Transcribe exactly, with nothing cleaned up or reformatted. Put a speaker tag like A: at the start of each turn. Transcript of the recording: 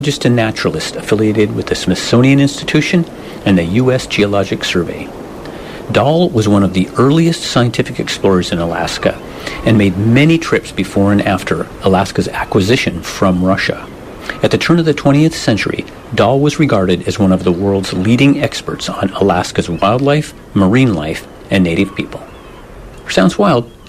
A: Just a naturalist affiliated with the Smithsonian Institution and the U S Geologic Survey. Dahl was one of the earliest scientific explorers in Alaska and made many trips before and after Alaska's acquisition from Russia. At the turn of the twentieth century, Dahl was regarded as one of the world's leading experts on Alaska's wildlife, marine life, and native people. Sounds wild,